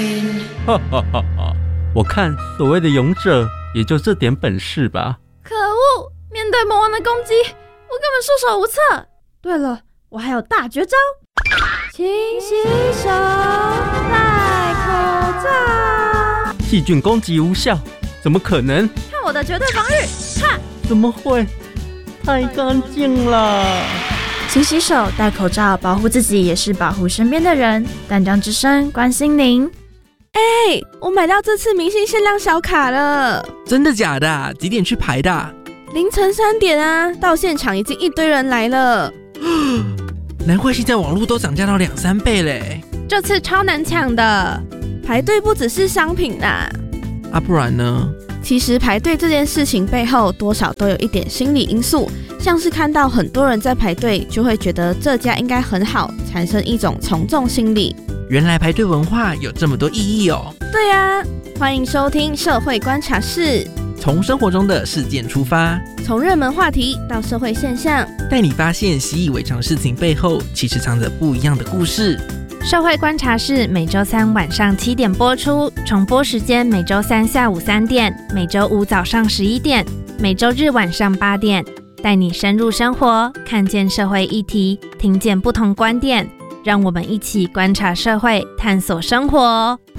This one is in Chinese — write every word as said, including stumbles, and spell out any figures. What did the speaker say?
哈哈哈哈！我看所谓的勇者也就这点本事吧。 可恶！面对魔王的攻击，我根本束手无策。对了，我还有大绝招，勤洗手，戴口罩。 细菌攻击无效，怎么可能？ 看我的绝对防御！哈！ 怎么会？太干净了。 勤洗手，戴口罩，保护自己也是保护身边的人。淡江之声关心您。 哎、欸，我买到这次明星限量小卡了。 真的假的？几点去排的？ 凌晨三点啊，到现场已经一堆人来了。 难怪现在网络都涨价到两三倍嘞。 这次超难抢的，排队不只是商品啦。 啊，不然呢？ 其实排队这件事情背后多少都有一点心理因素，像是看到很多人在排队，就会觉得这家应该很好，产生一种从众心理。 原来排队文化有这么多意义哦。 对啊，欢迎收听社会观察室， 从生活中的事件出发， 从热门话题到社会现象， 带你发现习以为常事情背后其实藏着不一样的故事。 社会观察室每周三晚上七点播出，重播时间每周三下午三点，每周五早上十一点，每周日晚上八点，带你深入生活，看见社会议题，听见不同观点，让我们一起观察社会，探索生活。